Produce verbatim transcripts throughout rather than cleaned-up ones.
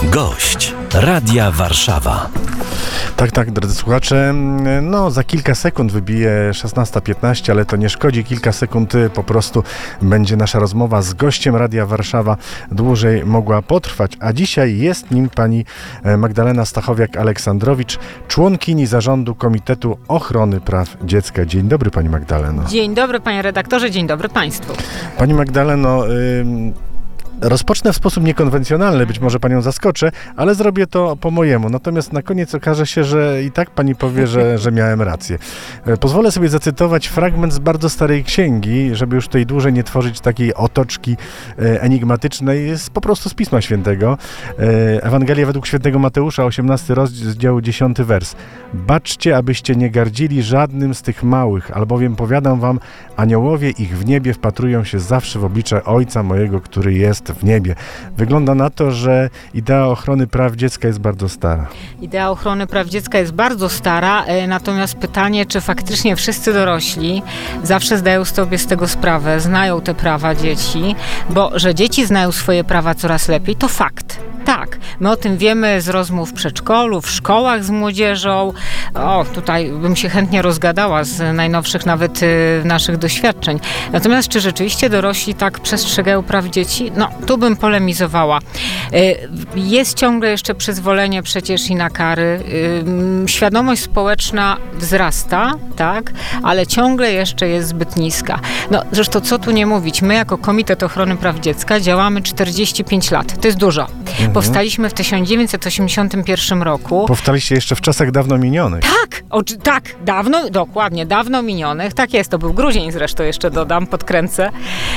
Gość Radia Warszawa. Tak, tak, drodzy słuchacze, no za kilka sekund wybije szesnasta piętnaście, ale to nie szkodzi, kilka sekund po prostu będzie nasza rozmowa z gościem Radia Warszawa dłużej mogła potrwać, a dzisiaj jest nim pani Magdalena Stachowiak-Aleksandrowicz, członkini zarządu Komitetu Ochrony Praw Dziecka. Dzień dobry, pani Magdaleno. Dzień dobry, panie redaktorze, dzień dobry państwu. Pani Magdaleno, y- rozpocznę w sposób niekonwencjonalny, być może panią zaskoczę, ale zrobię to po mojemu. Natomiast na koniec okaże się, że i tak pani powie, że, że miałem rację. Pozwolę sobie zacytować fragment z bardzo starej księgi, żeby już tutaj dłużej nie tworzyć takiej otoczki enigmatycznej, jest po prostu z Pisma Świętego. Ewangelia według świętego Mateusza, osiemnasty rozdział, dziesiąty wers. Baczcie, abyście nie gardzili żadnym z tych małych, albowiem powiadam wam, aniołowie ich w niebie wpatrują się zawsze w oblicze Ojca mojego, który jest w niebie. Wygląda na to, że idea ochrony praw dziecka jest bardzo stara. Idea ochrony praw dziecka jest bardzo stara, natomiast pytanie, czy faktycznie wszyscy dorośli zawsze zdają sobie z tego sprawę, znają te prawa dzieci, bo że dzieci znają swoje prawa coraz lepiej, to fakt. Tak, my o tym wiemy z rozmów w przedszkolu, w szkołach z młodzieżą. O, tutaj bym się chętnie rozgadała z najnowszych nawet y, naszych doświadczeń. Natomiast czy rzeczywiście dorośli tak przestrzegają praw dzieci? No, tu bym polemizowała. Y, jest ciągle jeszcze przyzwolenie przecież i na kary. Y, świadomość społeczna wzrasta, tak, ale ciągle jeszcze jest zbyt niska. No, zresztą co tu nie mówić, my jako Komitet Ochrony Praw Dziecka działamy czterdzieści pięć lat. To jest dużo. Mhm. Powstaliśmy w tysiąc dziewięćset osiemdziesiątym pierwszym roku. Powstaliście jeszcze w czasach dawno minionych. Tak, o, tak, dawno, dokładnie, dawno minionych. Tak jest, to był grudzień zresztą, jeszcze dodam, podkręcę.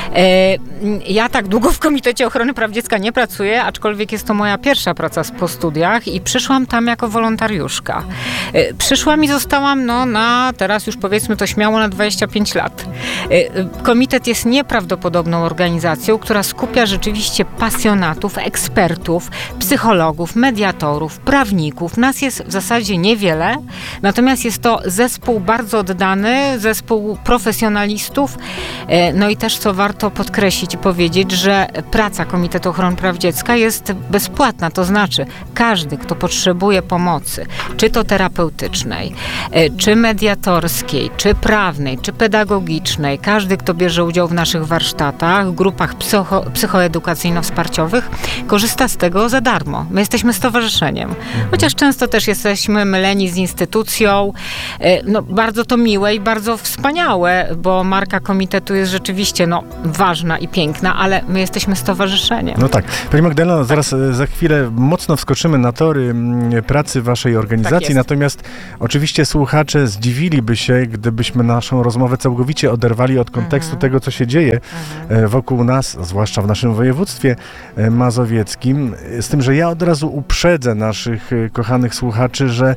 E, ja tak długo w Komitecie Ochrony Praw Dziecka nie pracuję, aczkolwiek jest to moja pierwsza praca po studiach i przyszłam tam jako wolontariuszka. E, przyszłam i zostałam, no, na, teraz już powiedzmy to śmiało, na dwadzieścia pięć lat. E, komitet jest nieprawdopodobną organizacją, która skupia rzeczywiście pasjonatów, ekspertów, psychologów, mediatorów, prawników. Nas jest w zasadzie niewiele, natomiast jest to zespół bardzo oddany, zespół profesjonalistów. No i też, co warto podkreślić i powiedzieć, że praca Komitetu Ochrony Praw Dziecka jest bezpłatna, to znaczy każdy, kto potrzebuje pomocy, czy to terapeutycznej, czy mediatorskiej, czy prawnej, czy pedagogicznej, każdy, kto bierze udział w naszych warsztatach, grupach psycho, psychoedukacyjno-wsparciowych, korzysta z tego za darmo. My jesteśmy stowarzyszeniem. Chociaż często też jesteśmy myleni z instytucją. No, bardzo to miłe i bardzo wspaniałe, bo marka komitetu jest rzeczywiście no, ważna i piękna, ale my jesteśmy stowarzyszeniem. No tak. Pani Magdaleno, zaraz za chwilę mocno wskoczymy na tory pracy waszej organizacji, tak, natomiast oczywiście słuchacze zdziwiliby się, gdybyśmy naszą rozmowę całkowicie oderwali od kontekstu mhm. tego, co się dzieje mhm. wokół nas, zwłaszcza w naszym województwie mazowieckim. Z tym, że ja od razu uprzedzę naszych kochanych słuchaczy, że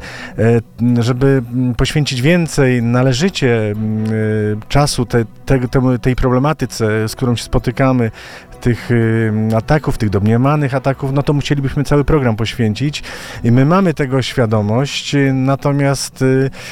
żeby poświęcić więcej, należycie czasu te, te, te, tej problematyce, z którą się spotykamy, tych ataków, tych domniemanych ataków, no to musielibyśmy cały program poświęcić. I my mamy tego świadomość, natomiast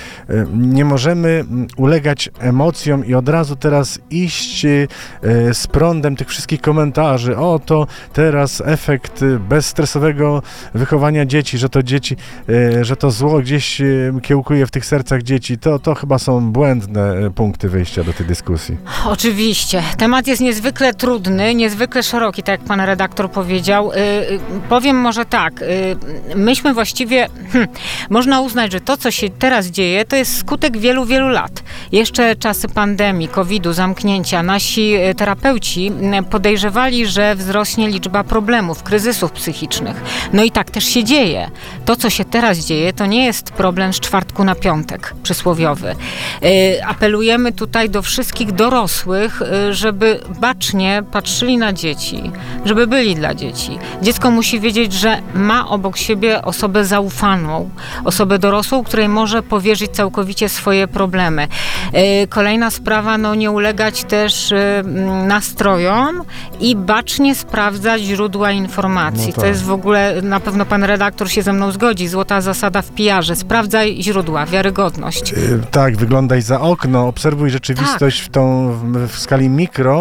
nie możemy ulegać emocjom i od razu teraz iść z prądem tych wszystkich komentarzy. O, to teraz efekt bezstresowego wychowania dzieci, że to dzieci, że to zło gdzieś kiełkuje w tych sercach dzieci. To, to chyba są błędne punkty wyjścia do tej dyskusji. Oczywiście. Temat jest niezwykle trudny, niezwykle Niezwykle szeroki, tak jak pan redaktor powiedział. Yy, powiem może tak, yy, myśmy właściwie, hmm, można uznać, że to, co się teraz dzieje, to jest skutek wielu, wielu lat. Jeszcze czasy pandemii, kowidu, zamknięcia, nasi terapeuci podejrzewali, że wzrośnie liczba problemów, kryzysów psychicznych. No i tak też się dzieje. To, co się teraz dzieje, to nie jest problem z czwartku na piątek, przysłowiowy. Yy, apelujemy tutaj do wszystkich dorosłych, yy, żeby bacznie patrzyli na dzieci, żeby byli dla dzieci. Dziecko musi wiedzieć, że ma obok siebie osobę zaufaną, osobę dorosłą, której może powierzyć całkowicie swoje problemy. Kolejna sprawa, no nie ulegać też nastrojom i bacznie sprawdzać źródła informacji. No tak. To jest w ogóle, na pewno pan redaktor się ze mną zgodzi, złota zasada w P R ze. Sprawdzaj źródła, wiarygodność. Yy, tak, wyglądaj za okno, obserwuj rzeczywistość tak. w tą w, w skali mikro,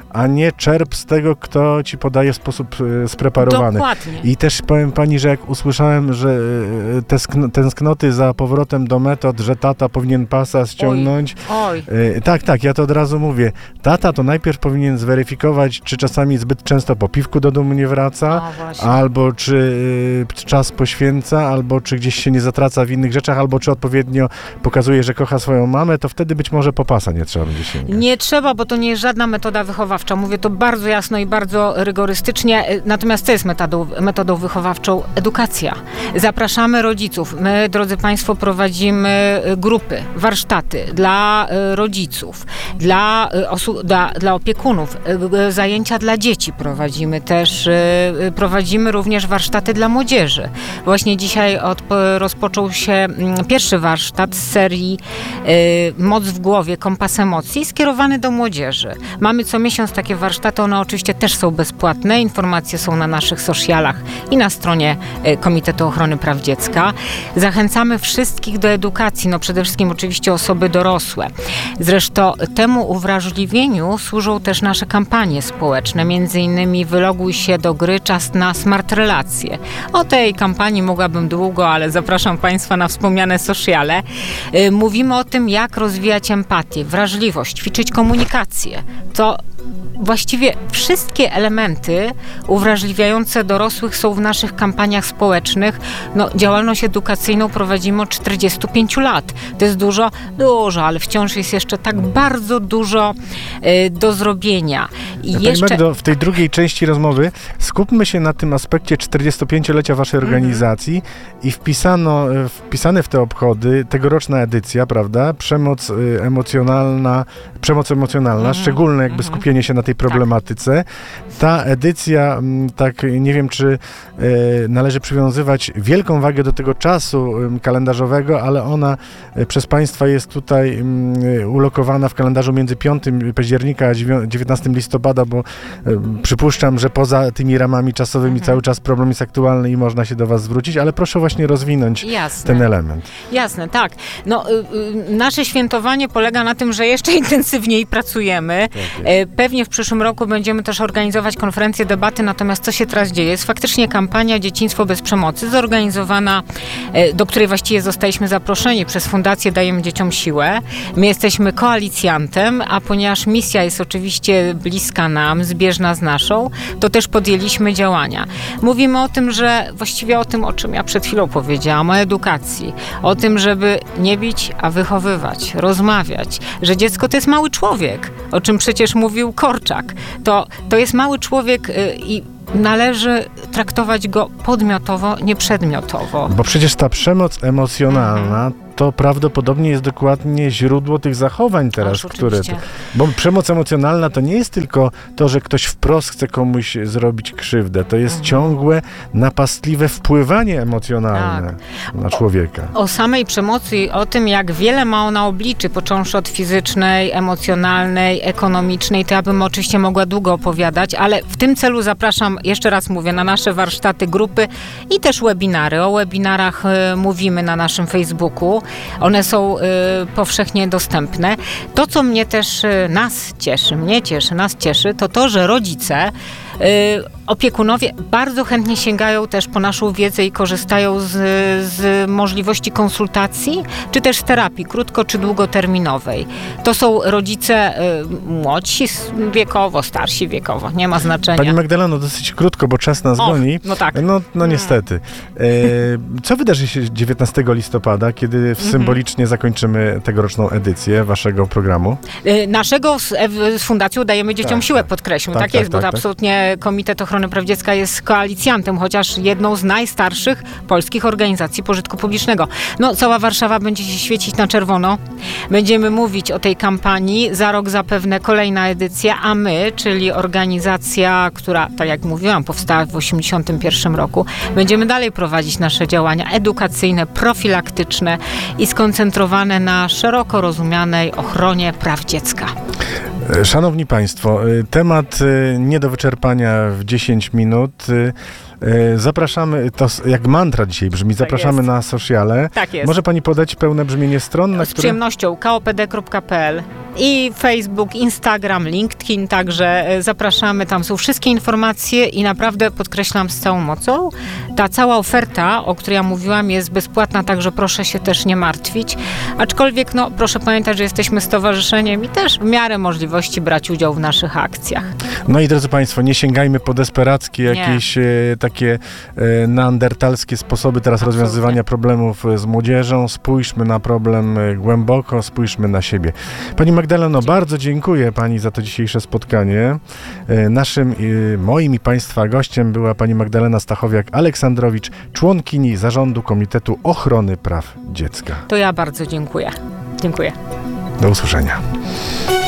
a nie czerp z tego, kto ci podaje w sposób e, spreparowany. Dokładnie. I też powiem pani, że jak usłyszałem, że e, te skn- tęsknoty za powrotem do metod, że tata powinien pasa ściągnąć. Oj. E, tak, tak, ja to od razu mówię. Tata to najpierw powinien zweryfikować, czy czasami zbyt często po piwku do domu nie wraca, O, właśnie. albo czy y, czas poświęca, albo czy gdzieś się nie zatraca w innych rzeczach, albo czy odpowiednio pokazuje, że kocha swoją mamę, to wtedy być może po pasa nie trzeba będzie sięgać. Nie trzeba, bo to nie jest żadna metoda wychowawcza. Mówię to bardzo jasno i bardzo rygorystycznie. Natomiast co jest metodą, metodą wychowawczą? Edukacja. Zapraszamy rodziców. My, drodzy Państwo, prowadzimy grupy, warsztaty dla y, rodziców, dla, y, osu- dla, dla opiekunów, y, zajęcia dla dzieci prowadzimy też. y, y, Prowadzimy również warsztaty dla młodzieży. Właśnie dzisiaj od, rozpoczął się mm, pierwszy warsztat z serii y, Moc w głowie, kompas emocji, skierowany do młodzieży. Mamy co miesiąc takie warsztaty, one oczywiście też są bezpłatne. Informacje są na naszych socialach i na stronie y, Komitetu Ochrony Praw Dziecka. Zachęcamy wszystkich do edukacji, no przede wszystkim oczywiście osoby dorosłe. Zresztą temu uwrażliwieniu służą też nasze kampanie społeczne, między innymi Wyloguj się do gry, czas na smart relacje. O tej kampanii mogłabym długo, ale zapraszam Państwa na wspomniane sociale. Y, Mówimy o tym, jak rozwijać empatię, wrażliwość, ćwiczyć komunikację. To właściwie wszystkie elementy uwrażliwiające dorosłych są w naszych kampaniach społecznych. No, działalność edukacyjną prowadzimy od czterdziestu pięciu lat. To jest dużo, dużo, ale wciąż jest jeszcze tak bardzo dużo y, do zrobienia. I Pani jeszcze... Magdo, w tej drugiej części rozmowy skupmy się na tym aspekcie czterdziestopięciolecia waszej organizacji i wpisano, wpisane w te obchody tegoroczna edycja, prawda? Przemoc y, emocjonalna, przemoc emocjonalna, szczególne jakby skupienie się na tej problematyce. Ta edycja, m, tak nie wiem, czy y, należy przywiązywać wielką wagę do tego czasu y, kalendarzowego, ale ona y, przez Państwa jest tutaj y, ulokowana w kalendarzu między piątego października a dziewiętnastego listopada, bo y, przypuszczam, że poza tymi ramami czasowymi Mhm. cały czas problem jest aktualny i można się do Was zwrócić, ale proszę właśnie rozwinąć Jasne. ten element. Jasne, tak. No, y, y, nasze świętowanie polega na tym, że jeszcze intensywniej pracujemy. E, Pewnie w przyszłym roku będziemy też organizować konferencje, debaty, natomiast co się teraz dzieje? Jest faktycznie kampania Dzieciństwo bez przemocy, zorganizowana, e, do której właściwie zostaliśmy zaproszeni przez Fundację Dajemy Dzieciom Siłę. My jesteśmy koalicjantem, a ponieważ misja jest oczywiście bliska nam, zbieżna z naszą, to też podjęliśmy działania. Mówimy o tym, że właściwie o tym, o czym ja przed chwilą powiedziałam, o edukacji, o tym, żeby nie bić, a wychowywać, rozmawiać, że dziecko to jest mały człowiek, o czym przecież mówił Korczak. To, to jest mały człowiek y, i należy traktować go podmiotowo, nie przedmiotowo. Bo przecież ta przemoc emocjonalna to prawdopodobnie jest dokładnie źródło tych zachowań teraz, Ależ które... oczywiście. Bo przemoc emocjonalna to nie jest tylko to, że ktoś wprost chce komuś zrobić krzywdę. To jest ciągłe, napastliwe wpływanie emocjonalne na człowieka. O samej przemocy i o tym, jak wiele ma ona obliczy, począwszy od fizycznej, emocjonalnej, ekonomicznej, to ja bym oczywiście mogła długo opowiadać, ale w tym celu zapraszam, jeszcze raz mówię, na nasze warsztaty, grupy i też webinary. O webinarach y, mówimy na naszym Facebooku. One są y, powszechnie dostępne. To, co mnie też y, nas cieszy, mnie cieszy, nas cieszy, to to, że rodzice, y, opiekunowie bardzo chętnie sięgają też po naszą wiedzę i korzystają z, z możliwości konsultacji, czy też terapii, krótko czy długoterminowej. To są rodzice y, młodsi wiekowo, starsi wiekowo, nie ma znaczenia. Pani Magdaleno, dosyć krótko, bo czas nas Och, goni. no tak. No, no niestety. E, co wydarzy się dziewiętnastego listopada, kiedy symbolicznie zakończymy tegoroczną edycję waszego programu? Y, Naszego z, z Fundacją Dajemy Dzieciom Tak, Siłę, tak. podkreślmy. Tak, Tak, tak, jest, tak, bo tak. absolutnie Komitet Ochrony Praw Dziecka jest koalicjantem, chociaż jedną z najstarszych polskich organizacji pożytku publicznego. No, cała Warszawa będzie się świecić na czerwono. Będziemy mówić o tej kampanii. Za rok zapewne kolejna edycja, a my, czyli organizacja, która, tak jak mówiłam, powstała w osiemdziesiątym pierwszym roku, będziemy dalej prowadzić nasze działania edukacyjne, profilaktyczne i skoncentrowane na szeroko rozumianej ochronie praw dziecka. Szanowni Państwo, temat nie do wyczerpania w dziesięć minut. E, Zapraszamy, to s- jak mantra dzisiaj brzmi, zapraszamy jest. na sociale. Tak jest. Może pani podać pełne brzmienie stron, na Z które... przyjemnością k o p d kropka p l i Facebook, Instagram, LinkedIn, także e, zapraszamy, tam są wszystkie informacje i naprawdę podkreślam z całą mocą, ta cała oferta, o której ja mówiłam, jest bezpłatna, także proszę się też nie martwić, aczkolwiek no proszę pamiętać, że jesteśmy stowarzyszeniem i też w miarę możliwości brać udział w naszych akcjach. No i drodzy państwo, nie sięgajmy po desperackie, Nie. jakieś e, takie e, neandertalskie sposoby teraz Absolutnie. rozwiązywania problemów e, z młodzieżą. Spójrzmy na problem e, głęboko, spójrzmy na siebie. Pani Magdaleno, bardzo dziękuję pani za to dzisiejsze spotkanie. E, naszym, e, moim i państwa gościem była pani Magdalena Stachowiak-Aleksandrowicz, członkini Zarządu Komitetu Ochrony Praw Dziecka. To ja bardzo dziękuję. Dziękuję. Do usłyszenia.